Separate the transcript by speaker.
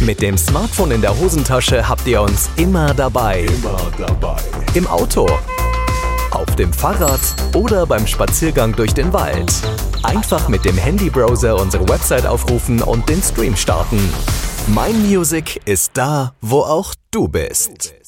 Speaker 1: Mit dem Smartphone in der Hosentasche habt ihr uns immer dabei. Im Auto, auf dem Fahrrad oder beim Spaziergang durch den Wald. Einfach mit dem Handybrowser unsere Website aufrufen und den Stream starten. Mein Music ist da, wo auch du bist.